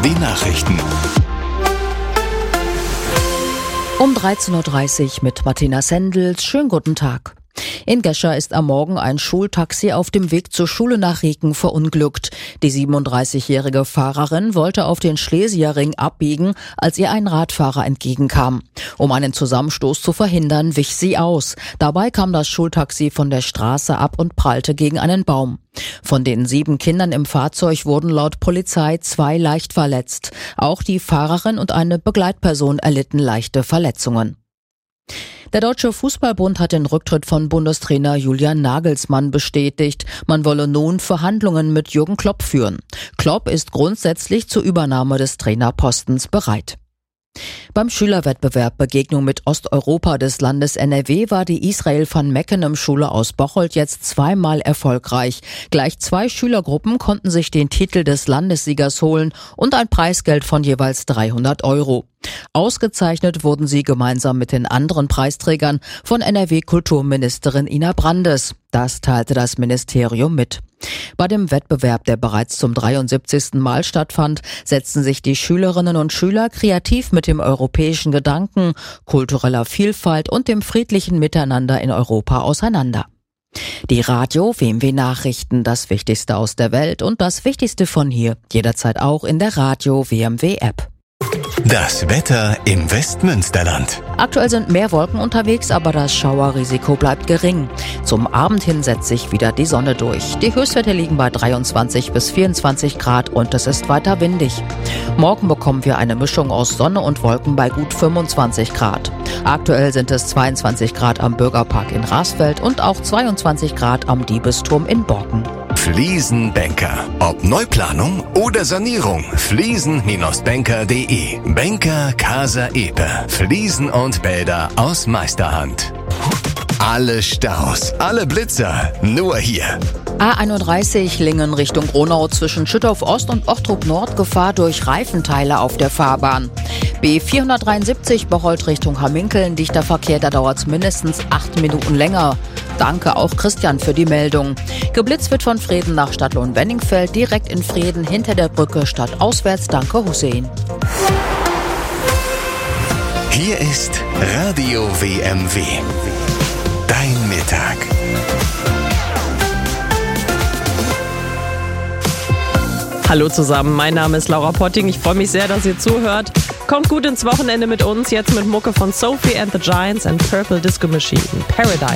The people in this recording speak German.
Nachrichten. Um 13.30 Uhr mit Martina Sendels. Schönen guten Tag. In Gescher ist am Morgen ein Schultaxi auf dem Weg zur Schule nach Rieken verunglückt. Die 37-jährige Fahrerin wollte auf den Schlesierring abbiegen, als ihr ein Radfahrer entgegenkam. Um einen Zusammenstoß zu verhindern, wich sie aus. Dabei kam das Schultaxi von der Straße ab und prallte gegen einen Baum. Von den 7 Kindern im Fahrzeug wurden laut Polizei 2 leicht verletzt. Auch die Fahrerin und eine Begleitperson erlitten leichte Verletzungen. Der Deutsche Fußballbund hat den Rücktritt von Bundestrainer Julian Nagelsmann bestätigt. Man wolle nun Verhandlungen mit Jürgen Klopp führen. Klopp ist grundsätzlich zur Übernahme des Trainerpostens bereit. Beim Schülerwettbewerb Begegnung mit Osteuropa des Landes NRW war die Israel van Meckenem Schule aus Bocholt jetzt zweimal erfolgreich. Gleich 2 Schülergruppen konnten sich den Titel des Landessiegers holen und ein Preisgeld von jeweils 300 €. Ausgezeichnet wurden sie gemeinsam mit den anderen Preisträgern von NRW-Kulturministerin Ina Brandes. Das teilte das Ministerium mit. Bei dem Wettbewerb, der bereits zum 73. Mal stattfand, setzten sich die Schülerinnen und Schüler kreativ mit dem europäischen Gedanken, kultureller Vielfalt und dem friedlichen Miteinander in Europa auseinander. Die Radio WMW Nachrichten, das Wichtigste aus der Welt und das Wichtigste von hier, jederzeit auch in der Radio WMW App. Das Wetter im Westmünsterland. Aktuell sind mehr Wolken unterwegs, aber das Schauerrisiko bleibt gering. Zum Abend hin setzt sich wieder die Sonne durch. Die Höchstwerte liegen bei 23 bis 24 Grad und es ist weiter windig. Morgen bekommen wir eine Mischung aus Sonne und Wolken bei gut 25 Grad. Aktuell sind es 22 Grad am Bürgerpark in Rasfeld und auch 22 Grad am Diebesturm in Borken. Fliesenbanker. Ob Neuplanung oder Sanierung. Fliesen-banker.de. Banker Casa Epe. Fliesen und Bäder aus Meisterhand. Alle Staus, alle Blitzer, nur hier. A31 Lingen Richtung Gronau zwischen Schüttorf Ost und Ochtrup Nord, Gefahr durch Reifenteile auf der Fahrbahn. B473 Bocholt Richtung Hamminkeln, dichter Verkehr, da dauert es mindestens 8 Minuten länger. Danke auch Christian für die Meldung. Geblitzt wird von Vreden nach Stadtlohn-Benningfeld, direkt in Vreden hinter der Brücke stadtauswärts. Danke Hussein. Hier ist Radio WMW. Dein Mittag. Hallo zusammen, mein Name ist Laura Potting. Ich freue mich sehr, dass ihr zuhört. Kommt gut ins Wochenende mit uns, jetzt mit Mucke von Sophie and the Giants and Purple Disco Machine. Paradise.